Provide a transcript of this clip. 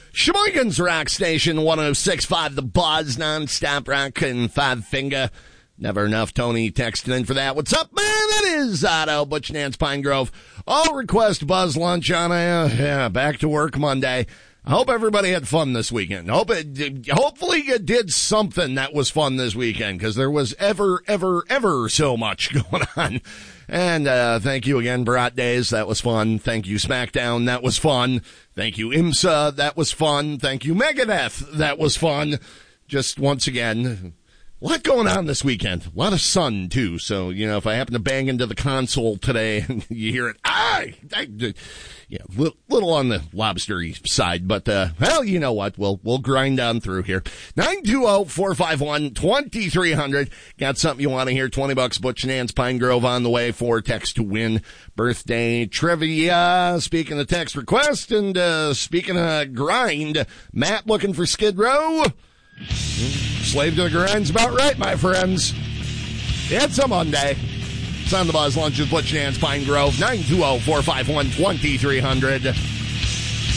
Sheboygan's Rock Station, 106.5 The Buzz, non-stop rock and Five Finger. Never enough. Tony texting in for that. What's up, man? That is Otto, Butch Nance, Pine Grove. All request Buzz lunch on back to work Monday. I hope everybody had fun this weekend. Hopefully you did something that was fun this weekend, because there was ever so much going on. And thank you again, Brat Days. That was fun. Thank you, SmackDown. That was fun. Thank you, IMSA. That was fun. Thank you, Megadeth. That was fun. Just once again, a lot going on this weekend. A lot of sun, too. So, if I happen to bang into the console today and you hear it, little on the lobstery side. But, well, you know what? We'll grind on through here. 920-451-2300. Got something you want to hear? $20. Butch Nance, Pine Grove on the way for text to win. Birthday trivia. Speaking of text request and speaking of grind, Matt looking for Skid Row. Slave to the grind's about right, my friends. It's a Monday. It's on the Buzz Lunch with Butch Nance, Pine Grove, 920-451-2300.